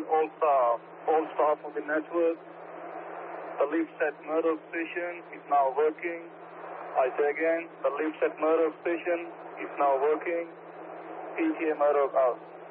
all staff of the network. The lift at Murdoch Station is now working. I say again, the lift at Murdoch Station is now working. PTA Murdoch out.